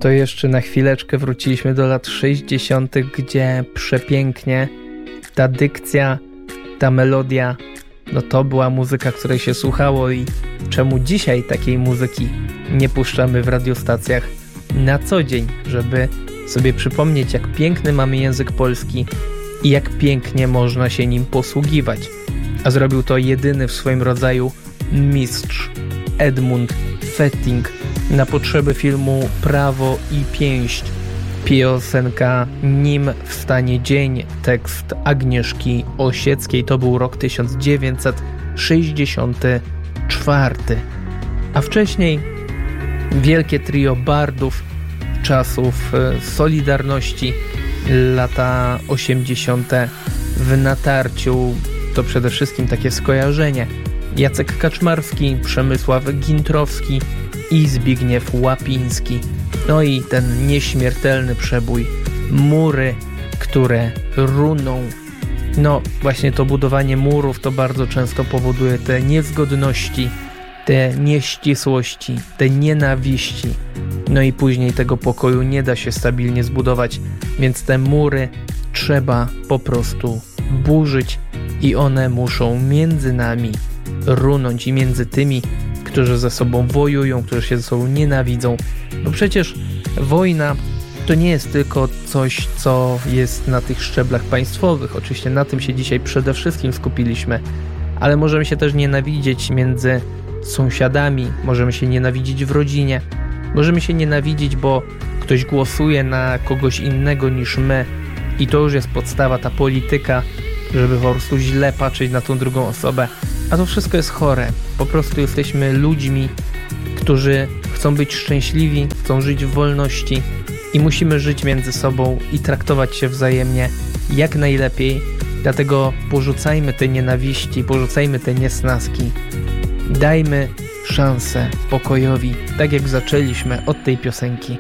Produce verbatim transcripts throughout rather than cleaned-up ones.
To jeszcze na chwileczkę wróciliśmy do lat sześćdziesiątych, gdzie przepięknie ta dykcja, ta melodia, no to była muzyka, której się słuchało i czemu dzisiaj takiej muzyki nie puszczamy w radiostacjach na co dzień, żeby sobie przypomnieć, jak piękny mamy język polski i jak pięknie można się nim posługiwać. A zrobił to jedyny w swoim rodzaju mistrz Edmund Fetting na potrzeby filmu Prawo i pięść. Piosenka Nim wstanie dzień, tekst Agnieszki Osieckiej. To był rok tysiąc dziewięćset sześćdziesiąty czwarty. A wcześniej wielkie trio bardów czasów Solidarności, lata osiemdziesiąte w natarciu. To przede wszystkim takie skojarzenie. Jacek Kaczmarski, Przemysław Gintrowski i Zbigniew Łapiński. No i ten nieśmiertelny przebój Mury, które runą. No właśnie to budowanie murów to bardzo często powoduje te niezgodności, te nieścisłości, te nienawiści. No i później tego pokoju nie da się stabilnie zbudować, więc te mury trzeba po prostu burzyć i one muszą między nami runąć i między tymi, którzy ze sobą wojują, którzy się ze sobą nienawidzą. Bo przecież wojna to nie jest tylko coś, co jest na tych szczeblach państwowych. Oczywiście na tym się dzisiaj przede wszystkim skupiliśmy, ale możemy się też nienawidzieć między sąsiadami, możemy się nienawidzić w rodzinie, możemy się nienawidzić, bo ktoś głosuje na kogoś innego niż my i to już jest podstawa, ta polityka, żeby po prostu źle patrzeć na tą drugą osobę. A to wszystko jest chore. Po prostu jesteśmy ludźmi, którzy chcą być szczęśliwi, chcą żyć w wolności i musimy żyć między sobą i traktować się wzajemnie jak najlepiej. Dlatego porzucajmy te nienawiści, porzucajmy te niesnaski. Dajmy szansę pokojowi, tak jak zaczęliśmy od tej piosenki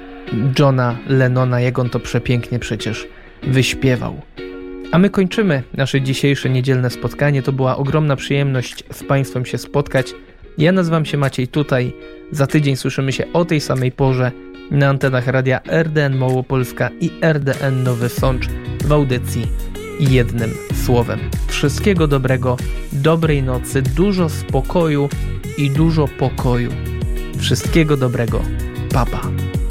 Johna Lennona, jak on to przepięknie przecież wyśpiewał. A my kończymy nasze dzisiejsze niedzielne spotkanie. To była ogromna przyjemność z Państwem się spotkać. Ja nazywam się Maciej Tutaj. Za tydzień słyszymy się o tej samej porze na antenach radia R D N Małopolska i R D N Nowy Sącz w audycji Jednym Słowem. Wszystkiego dobrego, dobrej nocy, dużo spokoju i dużo pokoju. Wszystkiego dobrego. Pa, pa.